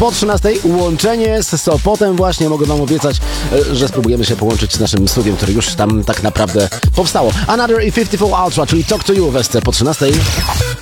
po 13 łączenie z Sopotem właśnie. Mogę wam obiecać, że spróbujemy się połączyć z naszym studiem, które już tam tak naprawdę powstało. Another E54 Ultra, czyli Talk to You, Wester po 13.